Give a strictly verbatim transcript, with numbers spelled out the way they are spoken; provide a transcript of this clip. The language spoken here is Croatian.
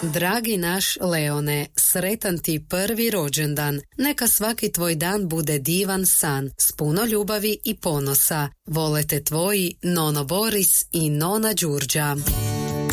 Dragi naš Leone, sretan ti prvi rođendan. Neka svaki tvoj dan bude divan san, s puno ljubavi i ponosa. Vole te tvoji Nono Boris i Nona Đurđa.